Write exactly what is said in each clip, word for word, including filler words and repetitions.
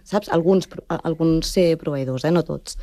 saps? Alguns, alguns eh, proveïdors, eh? No tots.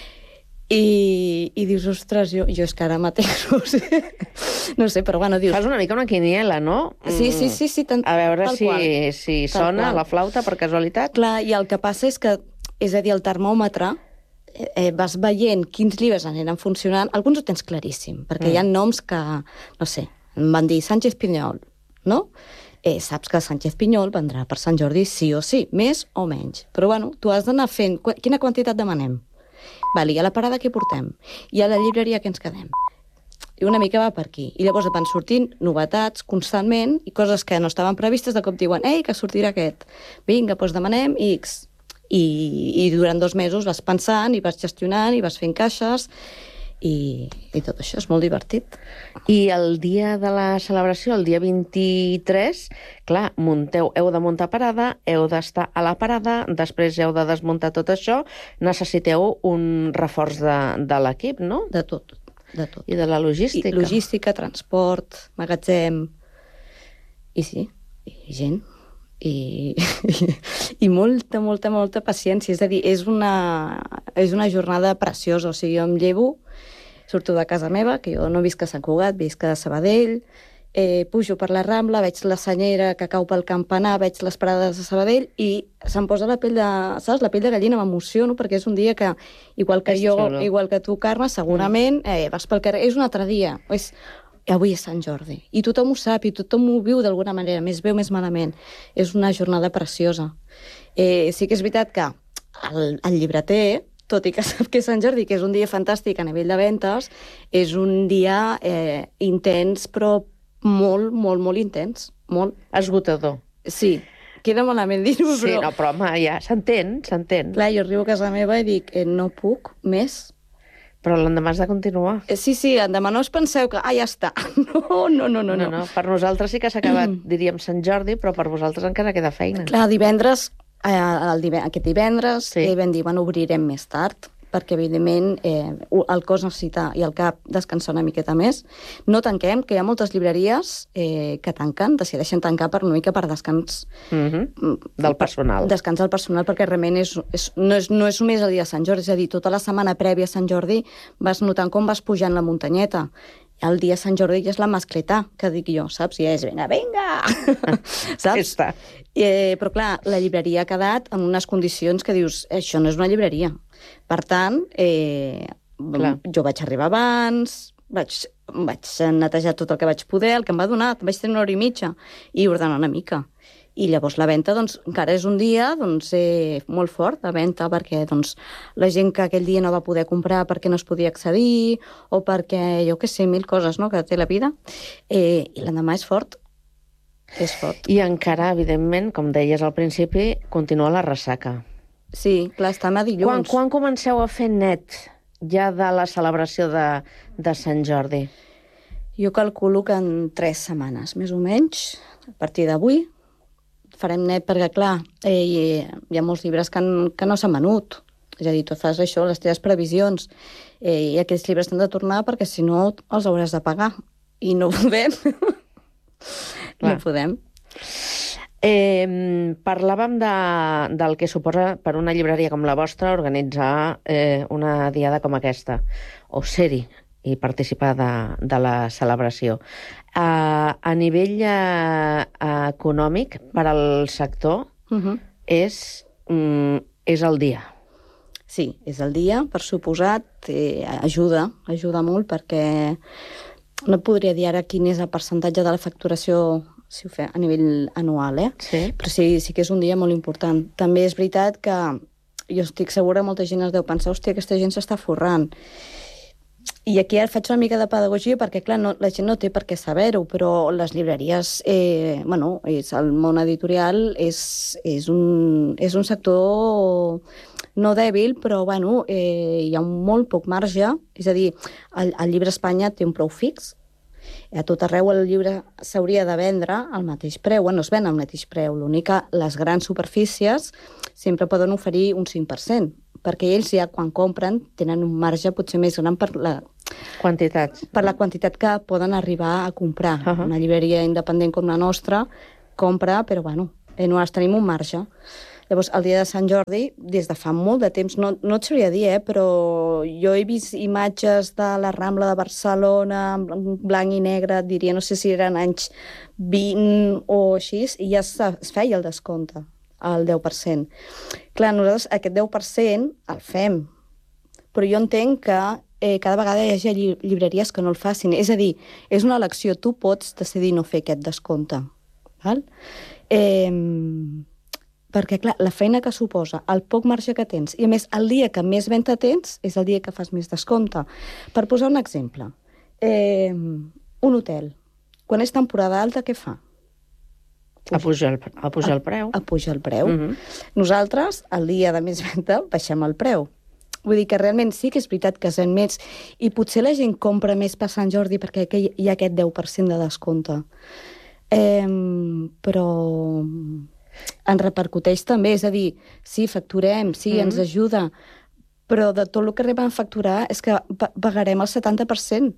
I, i dius, ostres, jo, jo és que ara mateix no sé, no sé, però bueno, dius... Fas una mica una quiniela, no? Sí, sí, sí, sí tant, a veure tal si, qual. si Tal sona qual. la flauta per casualitat. Clar, i el que passa és que, és a dir, el termòmetre, eh, vas veient quins llibres aniran funcionant, alguns ho tens claríssim, perquè mm. hi ha noms que, no sé, em van dir Sánchez Pinyol, no? Eh, saps que Sánchez Pinyol vendrà per Sant Jordi sí o sí, més o menys. Però bueno, tu has d'anar fent... Quina quantitat demanem? Vale, i a la parada què portem? I a la llibreria què ens quedem? I una mica va per aquí. I llavors van sortint novetats constantment i coses que no estaven previstes, de cop diuen, ei, que sortirà aquest. Vinga, doncs demanem X. I, i durant dos mesos vas pensant i vas gestionant i vas fent caixes i, i tot això és molt divertit. I el dia de la celebració, el dia vint-i-tres, clar, munteu, heu de muntar parada, heu d'estar a la parada, després heu de desmuntar tot això, necessiteu un reforç de, de l'equip, no? De tot, de tot. I de la logística. I logística, transport, magatzem, i sí, i gent. I, i, i molta, molta, molta paciència. És a dir, és una, és una jornada preciosa. O sigui, jo em llevo, surto de casa meva, que jo no visc a Sant Cugat, visc a Sabadell, eh, pujo per la Rambla, veig la senyera que cau pel campanar, veig les parades de Sabadell i se'm posa la pell de, saps? La pell de gallina, m'emociono, perquè és un dia que, igual que és jo, xulo. Igual que tu, Carme, segurament eh, vas pel carrer, és un altre dia, és... Avui és Sant Jordi. I tothom ho sap, i tothom ho viu d'alguna manera, més bé o més malament. És una jornada preciosa. Eh, sí que és veritat que el, el llibreter, tot i que sap que és Sant Jordi, que és un dia fantàstic a nivell de ventes, és un dia eh, intens, però molt, molt, molt intens. Molt. Esgotador. Sí. Queda malament dir-ho, sí, però... Sí, no, però home, ja s'entén, s'entén. Clar, jo arribo a casa meva i dic, eh, no puc més. Però l'endemà has de continuar. Sí, sí, endemà no us penseu que, ah, ja està. No, no, no, no. No, no, per nosaltres sí que s'ha acabat, diríem, Sant Jordi, però per vosaltres encara queda feina. Clar, divendres, eh, el divendres aquest divendres, sí. eh, vam dir, bueno, obrirem més tard, perquè, evidentment, eh, el cos necessita i el cap descansar una miqueta més. No tanquem, que hi ha moltes llibreries eh, que tanquen, decideixen tancar per una mica per descans... Mm-hmm. Del personal. Descans del personal, perquè realment és, és, no, és, no és només el dia de Sant Jordi, és a dir, tota la setmana prèvia a Sant Jordi vas notant com vas pujant la muntanyeta. El dia de Sant Jordi ja és la mascletà, que dic jo, saps? Ja és, vinga, vinga! Saps? Eh, però, clar, la llibreria ha quedat en unes condicions que dius, això no és una llibreria. Per tant, eh, jo vaig arribar abans, vaig, vaig netejar tot el que vaig poder, el que em va donar, vaig tenir una hora i mitja, i ordenar una mica. I llavors la venda, doncs, encara és un dia doncs, eh, molt fort, de venda, perquè doncs, la gent que aquell dia no va poder comprar perquè no es podia accedir, o perquè, jo què sé, mil coses, no?, que té la vida, eh, i l'endemà és fort. És fort. I encara, evidentment, com deies al principi, continua la ressaca. Sí, clar, estem a dilluns. Quan, quan comenceu a fer net ja de la celebració de, de Sant Jordi? Jo calculo que en tres setmanes, més o menys, a partir d'avui, farem net perquè, clar, eh, hi ha molts llibres que, han, que no s'han venut. És a dir, tu fas això, les teves previsions, eh, i aquests llibres t'han de tornar perquè, si no, els hauràs de pagar. I no podem. No podem. Eh, parlàvem de, del que suposa per una llibreria com la vostra organitzar eh, una diada com aquesta, o ser-hi i participar de, de la celebració. Uh, a nivell uh, uh, econòmic, per al sector, uh-huh. és, um, és el dia. Sí, és el dia, per suposat, eh, ajuda, ajuda molt, perquè no podria dir ara quin és el percentatge de la facturació si ho fa a nivell anual, eh? Sí. Però sí, sí que és un dia molt important. També és veritat que jo estic segura que molta gent es deu pensar, hòstia, aquesta gent s'està forrant. I aquí ara faig una mica de pedagogia perquè, clar, no, la gent no té per què saber-ho, però les llibreries, eh, bueno, és, el món editorial és, és, un, és un sector no dèbil, però, bueno, eh, hi ha un molt poc marge. És a dir, el, el llibre a Espanya té un preu fix. A tot arreu el llibre s'hauria de vendre al mateix preu. Bueno, es ven al mateix preu. L'únic que les grans superfícies sempre poden oferir un cinc per cent, perquè ells ja, quan compren, tenen un marge potser més gran per la... Quantitats. Per la quantitat que poden arribar a comprar. Uh-huh. Una llibreria independent com la nostra compra, però, bueno, eh, nosaltres tenim un marge. Llavors, el dia de Sant Jordi, des de fa molt de temps, no, no et sabria dir, eh, però jo he vist imatges de la Rambla de Barcelona, en blanc i negre, diria, no sé si eren anys vint o així, i ja es, es feia el descompte, el deu per cent. Clar, nosaltres aquest deu per cent el fem, però jo entenc que eh, cada vegada hi hagi lli llibreries que no el facin. És a dir, és una elecció, tu pots decidir no fer aquest descompte. Val? Eh, perquè, clar, la feina que suposa, el poc marge que tens, i a més, el dia que més venda tens és el dia que fas més descompte. Per posar un exemple, eh, un hotel, quan és temporada alta, què fa? A pujar el, a pujar el preu. A, a pujar el preu. Uh -huh. Nosaltres, el dia de més venda, baixem el preu. Vull dir que realment sí que és veritat que es ven més i potser la gent compra més per Sant Jordi perquè hi ha aquest deu per cent de descompte. Eh, però ens repercuteix també, és a dir, sí, facturem, sí, mm. ens ajuda, però de tot el que arribem a facturar és que pagarem el setanta per cent.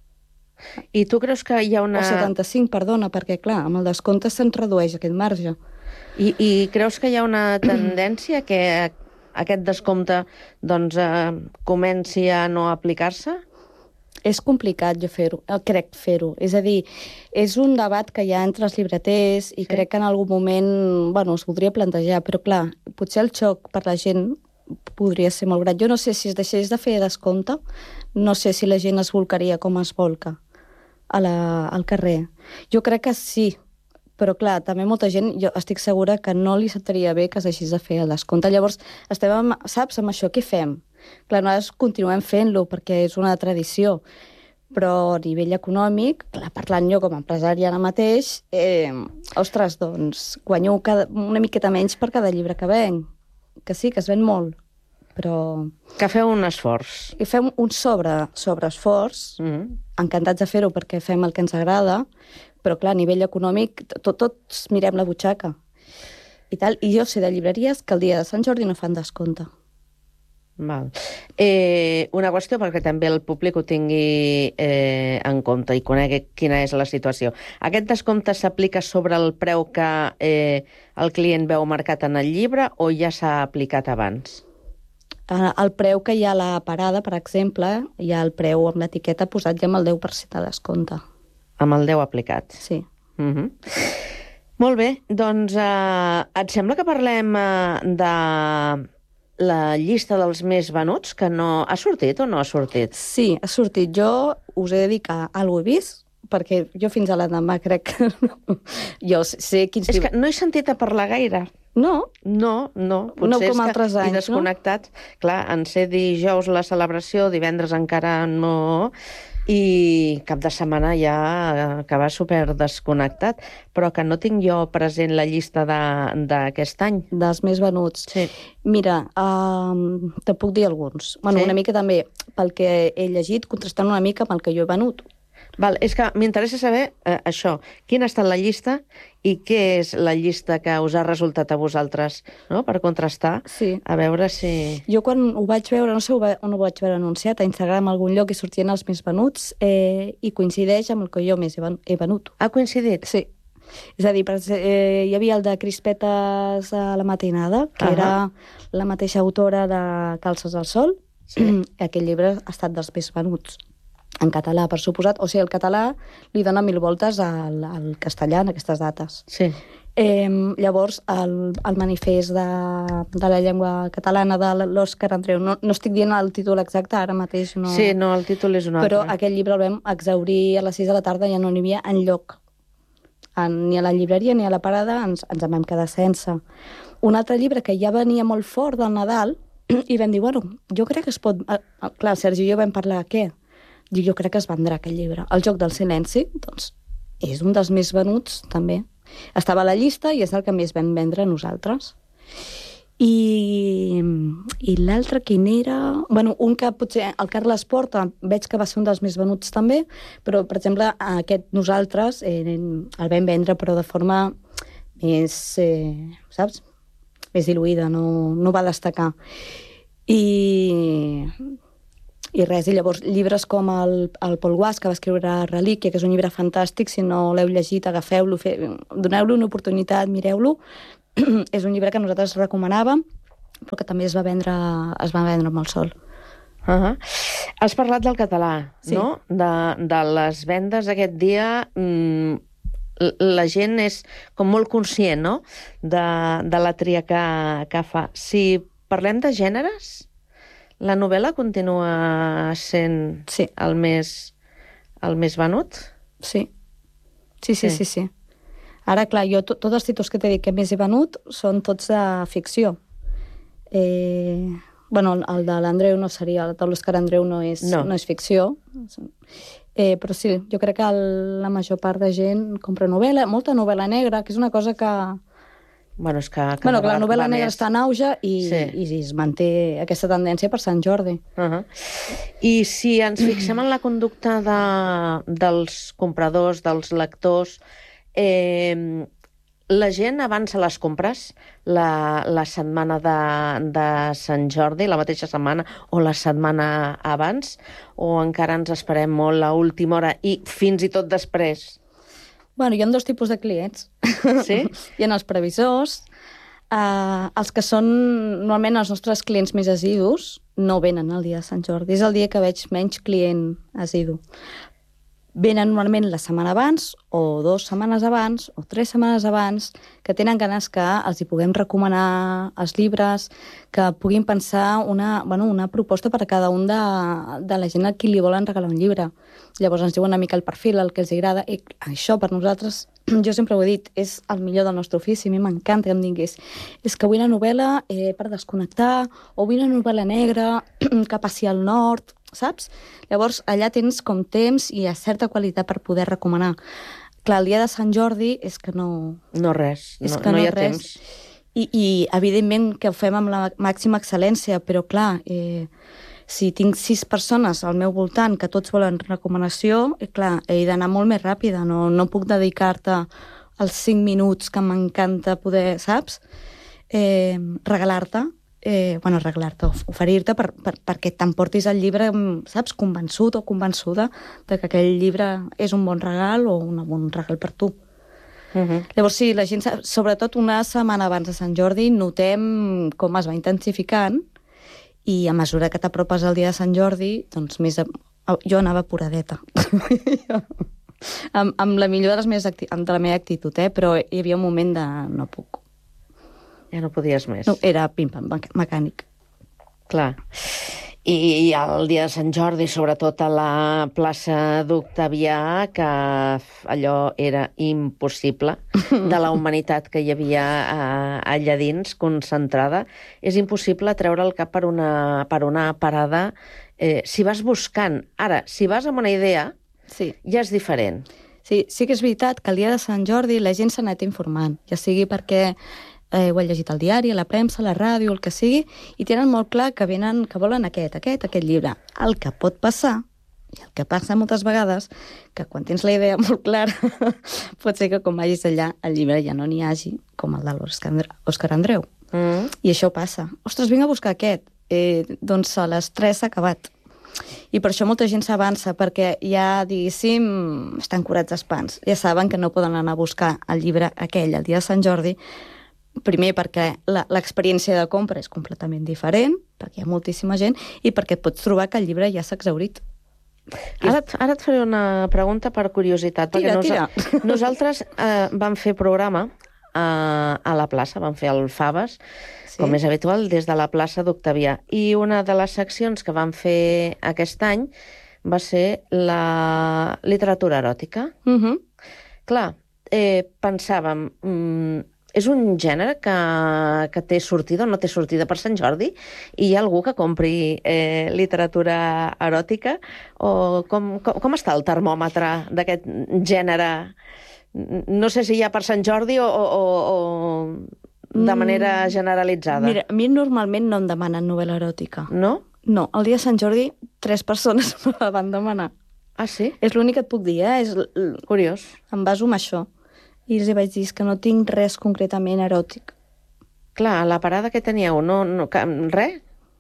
I tu creus que hi ha una... O setanta-cinc, perdona, perquè, clar, amb el descompte se'n redueix aquest marge. I, I creus que hi ha una tendència que aquest descompte doncs, eh, comenci a no aplicar-se? És complicat jo fer-ho, crec fer-ho. És a dir, és un debat que hi ha entre els llibreters i sí. crec que en algun moment, bueno, es voldria plantejar, però clar, potser el xoc per la gent podria ser molt gran. Jo no sé si es deixés de fer descompte, no sé si la gent es volcaria com es volca a la, al carrer. Jo crec que sí, però clar, també molta gent, jo estic segura que no li sentaria bé que es deixés de fer el descompte. Llavors, estem, amb, saps, amb això, què fem? Clar, nosaltres continuem fent-lo perquè és una tradició, però a nivell econòmic, clar, parlant jo com a empresària ara mateix, eh, ostres, doncs, guanyo cada, una miqueta menys per cada llibre que venc, que sí, que es ven molt, però... Que feu un esforç. I fem un sobre, sobreesforç, mm-hmm. encantats de fer-ho perquè fem el que ens agrada, però clar, a nivell econòmic, tot, tots mirem la butxaca. I, tal. I jo sé de llibreries que el dia de Sant Jordi no fan descompte. Val. Eh, una qüestió perquè també el públic ho tingui eh, en compte i conegui quina és la situació. Aquest descompte s'aplica sobre el preu que eh, el client veu marcat en el llibre o ja s'ha aplicat abans? El preu que hi ha a la parada, per exemple, hi ha el preu amb l'etiqueta posat ja amb el deu per cent de descompte. Amb el deu aplicat? Sí. Uh-huh. Molt bé, doncs eh, et sembla que parlem eh, de la llista dels més venuts, que no ha sortit o no ha sortit? Sí, ha sortit. Jo us he de dir que algú he vist, perquè jo fins a l'endemà crec que... jo sé quins... És que no he sentit a parlar gaire. No? No, no. Potser no com altres anys, no? I desconnectats. Clar, en ser dijous la celebració, divendres encara no... I cap de setmana ja acaba super desconnectat, però que no tinc jo present la llista d'aquest any. Dels més venuts. Sí. Mira, um, te puc dir alguns. Bueno, sí? Una mica també pel que he llegit, contrastant una mica amb el que jo he venut. Val, és que m'interessa saber eh, això, quina ha estat la llista i què és la llista que us ha resultat a vosaltres, no?, per contrastar, sí. A veure si... Jo quan ho vaig veure, no sé on ho vaig veure anunciat, a Instagram, a algun lloc, i sortien els més venuts, eh, i coincideix amb el que jo més he venut. Ha coincidit? Sí. És a dir, eh, hi havia el de Crispetes a la matinada, que uh-huh. era la mateixa autora de Calces al sol, sí. Aquell llibre ha estat dels més venuts. En català, per suposat. O sigui, el català li dona mil voltes al, al castellà en aquestes dates. Sí. Eh, llavors, el, el manifest de, de la llengua catalana de l'Òscar Andreu, no, no estic dient el títol exacte, ara mateix no... Sí, no, el títol és un altre. Però aquest llibre el vam exhaurir a les sis de la tarda, ja no n'hi havia enlloc. En, ni a la llibreria ni a la parada ens, ens en vam quedar sense. Un altre llibre que ja venia molt fort del Nadal, i vam dir, bueno, jo crec que es pot... Clar, Sergi i jo vam parlar, què? Jo crec que es vendrà aquest llibre. El joc del silenci, doncs, és un dels més venuts, també. Estava a la llista i és el que més vam vendre nosaltres. I, i l'altre, quin era? Bueno, un que potser el Carles Porta, veig que va ser un dels més venuts també, però, per exemple, aquest nosaltres eh, el vam vendre, però de forma més, eh, saps? Més diluïda, no, no va destacar. I... I res, i llavors llibres com el, el Paul Guas, que va escriure Relíquia, que és un llibre fantàstic, si no l'heu llegit, agafeu-lo, doneu-lo una oportunitat, mireu-lo, és un llibre que nosaltres recomanàvem, però que també es va vendre, es va vendre molt sol. Uh -huh. Has parlat del català, Sí. no? De, de les vendes aquest dia. Mm, la gent és com molt conscient, no?, de, de la tria que, que fa. Si parlem de gèneres, la novel·la continua sent Sí. el més, el més venut? Sí. Sí, sí, Sí. sí, sí. Ara, clar, jo to, tots els títols que t'he dit que més he venut són tots de ficció. Eh, bueno, el de l'Andreu no seria, el de l'Òscar Andreu no és, No. no és ficció. Eh, però sí, jo crec que el, la major part de gent compra novel·la, molta novel·la negra, que és una cosa que... Bueno, és que... cada Bueno, que la vegada novel·la va negra més. està en auge i, Sí. i es manté aquesta tendència per Sant Jordi. Uh -huh. I si ens fixem en la conducta de, dels compradors, dels lectors, eh, la gent avança les compres la, la setmana de, de Sant Jordi, la mateixa setmana o la setmana abans, o encara ens esperem molt a última hora i fins i tot després? Bueno, hi ha dos tipus de clients. Sí? Hi ha els previsors, eh, els que són normalment els nostres clients més assidus, no venen el dia de Sant Jordi. És el dia que veig menys client assidu. Venen normalment la setmana abans, o dues setmanes abans, o tres setmanes abans, que tenen ganes que els hi puguem recomanar els llibres, que puguin pensar una, bueno, una proposta per a cada un de, de la gent a qui li volen regalar un llibre. Llavors ens diuen una mica el perfil, el que els agrada, i això per nosaltres, jo sempre ho he dit, és el millor del nostre ofici. A mi m'encanta que em diguis és que vull una novel·la eh, per desconnectar, o vull una novel·la negra que passi al nord, saps? Llavors, allà tens com temps i a certa qualitat per poder recomanar. Clar, el dia de Sant Jordi és que no... No res, És no, que no hi ha res. temps. I, I, evidentment, que ho fem amb la màxima excel·lència, però, clar, eh, si tinc sis persones al meu voltant que tots volen recomanació, eh, clar, he d'anar molt més ràpida, no, no puc dedicar-te els cinc minuts que m'encanta poder, saps? Eh, regalar-te, eh, bueno, regalar-te, oferir-te per, per, perquè t'emportis el llibre, saps, convençut o convençuda de que aquell llibre és un bon regal o un bon regal per tu. Uh -huh. Llavors, sí, la gent, sobretot una setmana abans de Sant Jordi, notem com es va intensificant i a mesura que t'apropes al dia de Sant Jordi, doncs més... A... Jo anava apuradeta. amb, amb la millor de, les meves acti... de la meva actitud, eh? Però hi havia un moment de no puc. Ja no podies més. No, era pim-pam, mecànic. Clar. I el dia de Sant Jordi, sobretot a la plaça d'Octavià, que allò era impossible, de la humanitat que hi havia allà dins, concentrada, és impossible treure el cap per una, per una parada. Eh, si vas buscant, ara, si vas amb una idea, sí. Ja és diferent. Sí, sí que és veritat que el dia de Sant Jordi la gent s'ha anat informant, ja sigui perquè eh, ho he llegit al diari, a la premsa, a la ràdio, el que sigui, i tenen molt clar que venen, que volen aquest, aquest, aquest llibre. El que pot passar, i el que passa moltes vegades, que quan tens la idea molt clara, pot ser que quan vagis allà el llibre ja no n'hi hagi, com el de l'Òscar Andreu. Mm. I això passa. Ostres, vinc a buscar aquest. Eh, doncs a les tres s'ha acabat. I per això molta gent s'avança, perquè ja, diguéssim, estan curats d'espans. Ja saben que no poden anar a buscar el llibre aquell el dia de Sant Jordi, primer perquè l'experiència de compra és completament diferent, perquè hi ha moltíssima gent, i perquè et pots trobar que el llibre ja s'ha exhaurit. Ara, ara et faré una pregunta per curiositat. Tira, perquè tira. Nos, nosaltres eh, vam fer programa a, a la plaça, vam fer el Faves, sí, com és habitual, des de la plaça d'Octavià. I una de les seccions que vam fer aquest any va ser la literatura eròtica. Uh -huh. Clar, eh, pensàvem... Mm, és un gènere que, que té sortida o no té sortida per Sant Jordi? I hi ha algú que compri eh, literatura eròtica? O com, com, com està el termòmetre d'aquest gènere? No sé si hi ha per Sant Jordi o, o, o de manera generalitzada. Mira, a mi normalment no em demanen novel·la eròtica. No? No, el dia de Sant Jordi tres persones me la van demanar. Ah, sí? És l'únic que et puc dir, eh? És curiós. Em baso en això. I els vaig dir que no tinc res concretament eròtic. Clar, a la parada que teníeu, no, no res?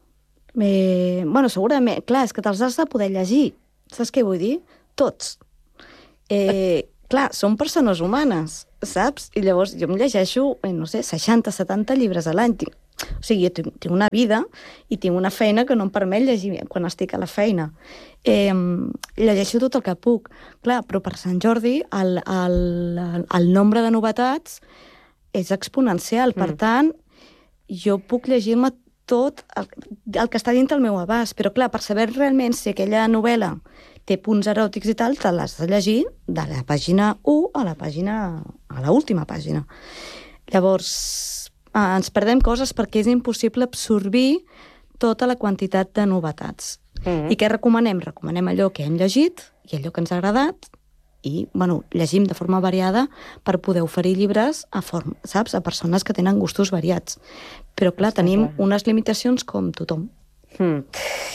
Eh, bueno, segurament, clar, és que te'ls has de poder llegir. Saps què vull dir? Tots. Eh, clar, són persones humanes, saps? I llavors jo em llegeixo, no sé, seixanta, setanta llibres a l'any. Tinc, o sigui, jo tinc, tinc una vida i tinc una feina que no em permet llegir quan estic a la feina. Eh, llegeixo tot el que puc. Clar, però per Sant Jordi el, el, el nombre de novetats és exponencial. Per mm. tant, jo puc llegir-me tot el, el que està dintre el meu abast. Però clar, per saber realment si aquella novel·la té punts eròtics i tal, te l'has de llegir de la pàgina u a la pàgina, a l'última pàgina. Llavors, eh, ens perdem coses perquè és impossible absorbir tota la quantitat de novetats. Mm-hmm. I què recomanem? Recomanem allò que hem llegit i allò que ens ha agradat i, bueno, llegim de forma variada per poder oferir llibres a, forma, saps? A persones que tenen gustos variats. Però, clar, Està tenim clar. unes limitacions com tothom. Mm.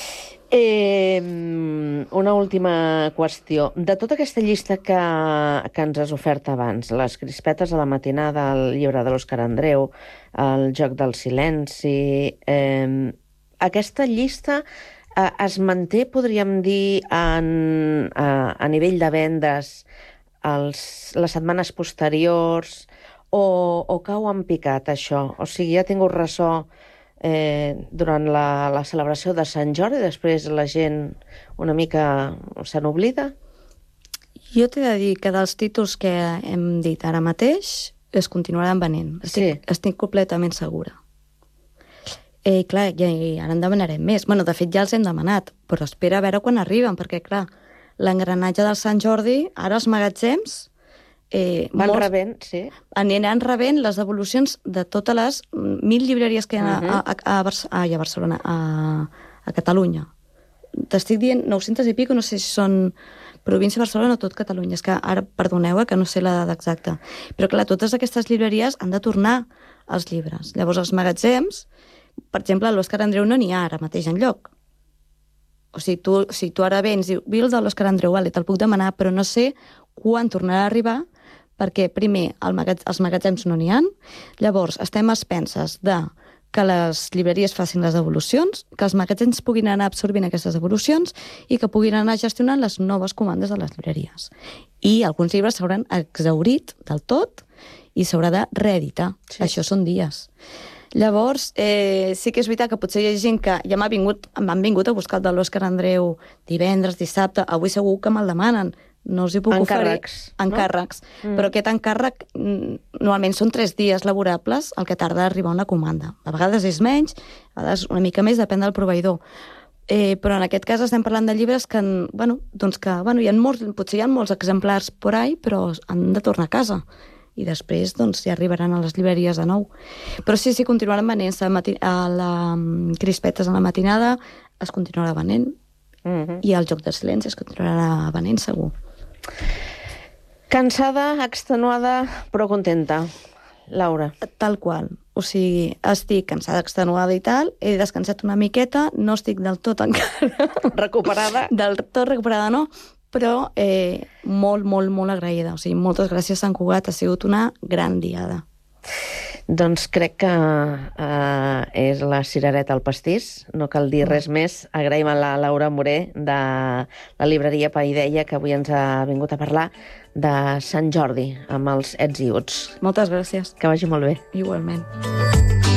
Eh, una última qüestió. De tota aquesta llista que, que ens has ofert abans, les crispetes a la matinada, el llibre de l'Òscar Andreu, el joc del silenci, eh, aquesta llista eh, es manté, podríem dir, en, a, a nivell de vendes els, les setmanes posteriors o, o cau en picat, això? O sigui, ha tingut ressò Eh, durant la, la celebració de Sant Jordi, després la gent una mica se n'oblida? Jo t'he de dir que dels títols que hem dit ara mateix es continuaran venent. Estic, sí. estic completament segura. Eh, clar, ja, ara en demanarem més. Bueno, de fet ja els hem demanat, però espera a veure quan arriben, perquè clar, l'engranatge del Sant Jordi, ara els magatzems Eh, Van molts, rebent, sí. Aniran rebent les devolucions de totes les mil llibreries que hi ha uh-huh. a, a, a, a, a Barcelona, a, a Catalunya. T'estic dient nou-cents i pico, no sé si són província de Barcelona o tot Catalunya. És que ara, perdoneu, que no sé la dada exacta. Però clar, totes aquestes llibreries han de tornar els llibres. Llavors, els magatzems, per exemple, a l'Òscar Andreu no n'hi ha ara mateix enlloc. O sigui, tu, si tu ara vens i dius, vi el de l'Òscar Andreu, vale, te'l puc demanar, però no sé quan tornarà a arribar, perquè primer el magatz els magatzems no n'hi ha, llavors estem a expenses de que les llibreries facin les devolucions, que els magatzems puguin anar absorbint aquestes devolucions i que puguin anar gestionant les noves comandes de les llibreries. I alguns llibres s'hauran exhaurit del tot i s'haurà de reeditar. Sí. Això són dies. Llavors, eh, sí que és veritat que potser hi ha gent que ja m'ha vingut, m'han vingut a buscar el de l'Òscar Andreu divendres, dissabte, avui segur que me'l demanen. No els hi puc encàrrecs, oferir encàrrecs, no? mm. Però aquest encàrrec normalment són tres dies laborables el que tarda a arribar una comanda. A vegades és menys, a vegades una mica més, depèn del proveïdor. Eh, però en aquest cas estem parlant de llibres que, bueno, doncs que bueno, hi ha molts, potser hi ha molts exemplars por ahí, però han de tornar a casa. I després doncs, ja arribaran a les llibreries de nou. Però sí, sí, continuaran venent a, a la crispetes a la matinada, es continuarà venent, mm-hmm. i el joc del silenci es continuarà venent segur. Cansada, extenuada, però contenta, Laura. Tal qual. O sigui, estic cansada, extenuada i tal, he descansat una miqueta, no estic del tot encara... Recuperada? Del tot recuperada no, però eh, molt, molt, molt agraïda. O sigui, moltes gràcies, Sant Cugat, ha sigut una gran diada. Doncs crec que uh, és la cirereta al pastís, no cal dir res més. Agraïm a la Laura Moré de la llibreria Paideia, que avui ens ha vingut a parlar de Sant Jordi, amb els ets i uts. Moltes gràcies. Que vagi molt bé. Igualment.